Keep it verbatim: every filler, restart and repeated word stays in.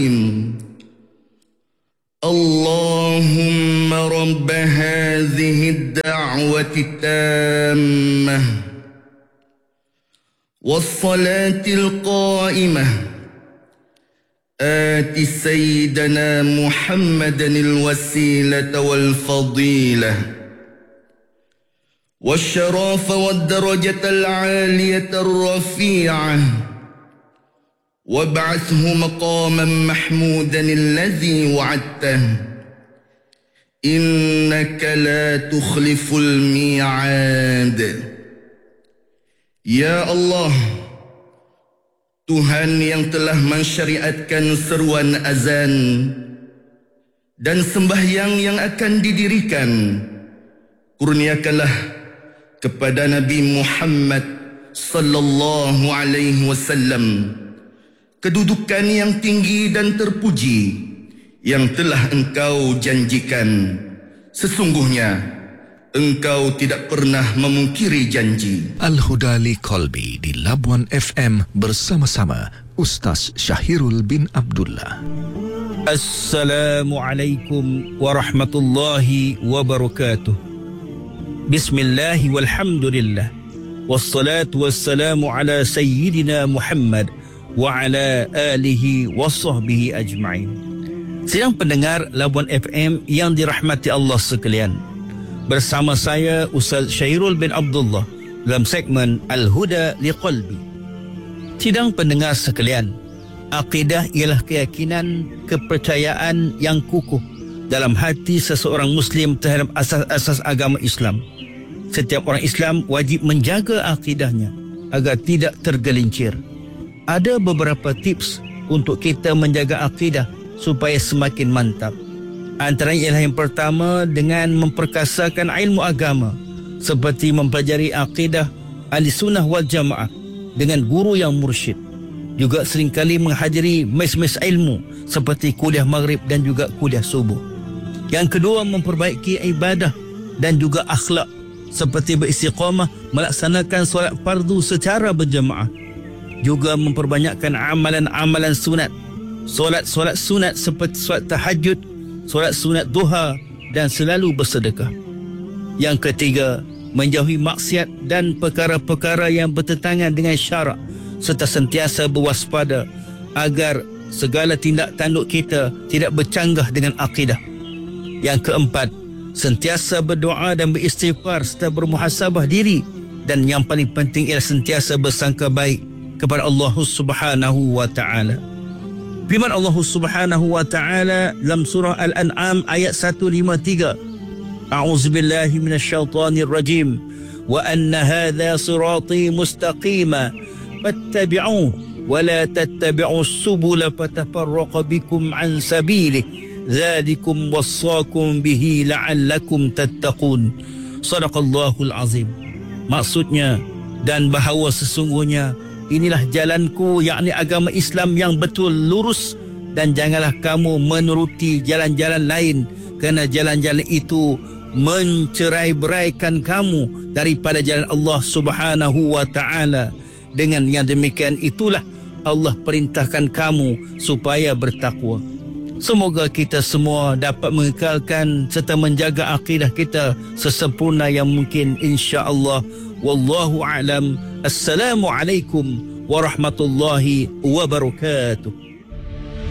اللهم رب هذه الدعوة التامة والصلاة القائمة آت سيدنا محمدا الوسيلة والفضيلة والشرف والدرجة العالية الرفيعة وابعثه مقاما محمودا الذي وعدته إنك لا تخلف الميعاد. Ya Allah, Tuhan yang telah mensyariatkan seruan azan dan sembahyang yang akan didirikan, kurniakanlah kepada Nabi Muhammad sallallahu alaihi wasallam kedudukan yang tinggi dan terpuji yang telah Engkau janjikan. Sesungguhnya Engkau tidak pernah memungkiri janji. Al-Huda Liqalbi di Labuan F M bersama-sama Ustaz Syahirul bin Abdullah. Assalamualaikum warahmatullahi wabarakatuh. Bismillah walhamdulillah. Wassalatu wassalamu ala sayyidina Muhammad wa ala alihi wa sahbihi ajma'in. Sidang pendengar Labuan F M yang dirahmati Allah sekalian, bersama saya Ustaz Syahirul bin Abdullah dalam segmen Al-Huda Liqalbi. Sidang pendengar sekalian, akidah ialah keyakinan, kepercayaan yang kukuh dalam hati seseorang Muslim terhadap asas-asas agama Islam. Setiap orang Islam wajib menjaga akidahnya agar tidak tergelincir. Ada beberapa tips untuk kita menjaga akidah supaya semakin mantap. Antaranya ialah yang pertama dengan memperkasakan ilmu agama, seperti mempelajari akidah Ahlussunnah wal Jamaah dengan guru yang mursyid. Juga seringkali menghadiri mes-mes ilmu seperti kuliah maghrib dan juga kuliah subuh. Yang kedua, memperbaiki ibadah dan juga akhlak, seperti beristiqamah melaksanakan solat fardu secara berjemaah. Juga memperbanyakkan amalan-amalan sunat, solat-solat sunat seperti solat tahajud, solat sunat duha, dan selalu bersedekah. Yang ketiga, menjauhi maksiat dan perkara-perkara yang bertentangan dengan syarak, serta sentiasa berwaspada agar segala tindak tanduk kita tidak bercanggah dengan akidah. Yang keempat, sentiasa berdoa dan beristighfar serta bermuhasabah diri, dan yang paling penting ialah sentiasa bersangka baik kepada Allah Subhanahu wa taala. Firman Allah Subhanahu wa taala dalam surah Al-An'am ayat seratus lima puluh tiga. A'udzubillahi minasyaitonir rajim. Wa anna hadza sirati mustaqima fattabi'uhu wa la tattabi'us subula fatafarraqa bikum an sabilihi. Dzalikum wassaakum bihi la'allakum tattaqun. Shadaqallahul azim. Maksudnya, dan bahawa sesungguhnya inilah jalanku, yakni agama Islam yang betul lurus, dan janganlah kamu menuruti jalan-jalan lain, kerana jalan-jalan itu mencerai-beraikan kamu daripada jalan Allah Subhanahu wa taala. Dengan yang demikian itulah Allah perintahkan kamu supaya bertakwa. Semoga kita semua dapat mengekalkan serta menjaga akidah kita sesempurna yang mungkin, insya-Allah. Wallahu a'lam. Assalamualaikum warahmatullahi wabarakatuh.